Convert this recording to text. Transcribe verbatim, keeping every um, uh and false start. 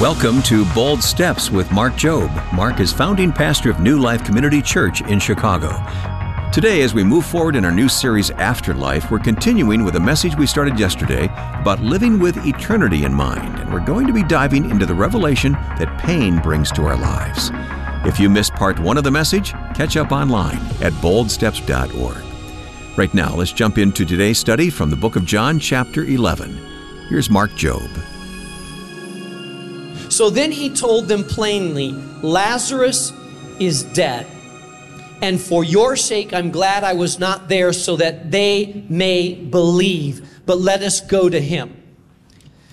Welcome to Bold Steps with Mark Jobe. Mark is founding pastor of New Life Community Church in Chicago. Today, as we move forward in our new series, Afterlife, we're continuing with a message we started yesterday about living with eternity in mind, and we're going to be diving into the revelation that pain brings to our lives. If you missed part one of the message, catch up online at bold steps dot org. Right now, let's jump into today's study from the book of John, chapter eleven. Here's Mark Jobe. So then he told them plainly, Lazarus is dead. And for your sake, I'm glad I was not there so that they may believe. But let us go to him.